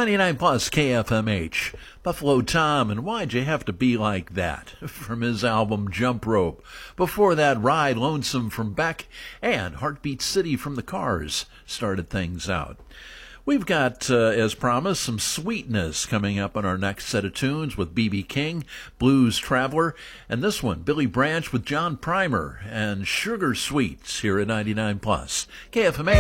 99 plus KFMH. Buffalo Tom and Why'd You Have to Be Like That? From his album Jump Rope. Before that, Ride Lonesome from Beck and Heartbeat City from the Cars started things out. We've got, as promised, some sweetness coming up on our next set of tunes with B.B. King, Blues Traveler, and this one, Billy Branch with John Primer and Sugar Sweets here at 99 plus KFMH.